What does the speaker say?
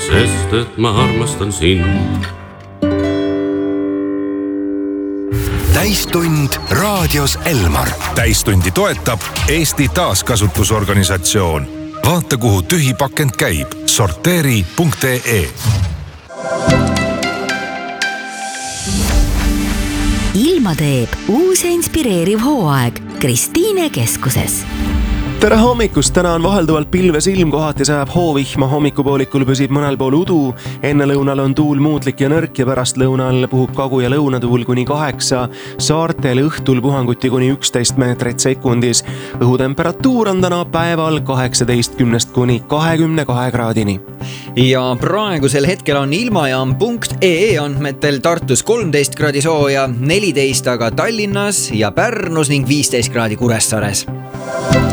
sest et ma armastan sind. Täistund raadios Elmar. Täistundi toetab Eesti Taaskasutusorganisatsioon. Vaata, kuhu tühi pakend käib. Sorteeri.ee. Ilma teeb uus ja inspireeriv hooaeg Kristiine keskuses. Tere hommikust, täna on vahelduvalt pilves ilm, kohati sajab hoovihma, hommikupoolikul püsib mõnel pool udu, enne lõunal on tuul muutlik ja nõrk ja pärast lõunal puhub kagu- ja lõunatuul kuni 8, saartel õhtul puhanguti kuni 11 meetrit sekundis. Õhutemperatuur on täna päeval 18 kuni 22 kraadini. Ja praegusel hetkel on ilmajaam.ee andmetel Tartus 13 kraadi sooja, 14 aga Tallinnas ja Pärnus ning 15 kraadi Kuressaares.